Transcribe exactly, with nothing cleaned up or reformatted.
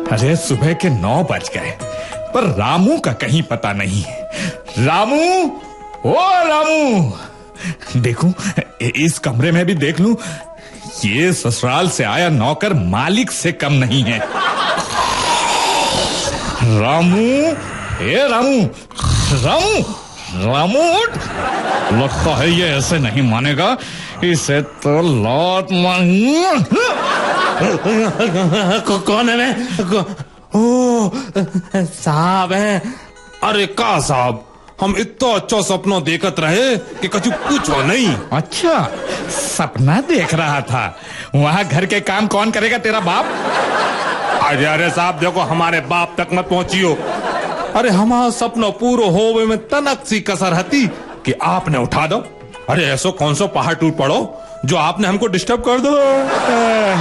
अरे सुबह के नौ बज गए पर रामू का कहीं पता नहीं। रामू, ओ रामू, देखूं इस कमरे में भी देख लूं, ये ससुराल से आया नौकर मालिक से कम नहीं है। रामू, ए रामू, रामू, रामू, लगता है ये ऐसे नहीं मानेगा, इसे तो लौट मार। कौन है मैं? ओ साहब है। अरे का साहब, हम इतना अच्छा सपना देखत रहे कि कछु पूछो नहीं। अच्छा, सपना देख रहा था? वहाँ घर के काम कौन करेगा, तेरा बाप? अरे अरे साहब देखो, हमारे बाप तक मत पहुंचियो। अरे हमारा सपना पूरा होवे में तनक सी कसर हती कि आपने उठा दो। अरे ऐसो कौन सो पहाड़ टूट पड़ो जो आपने हमको डिस्टर्ब कर दो।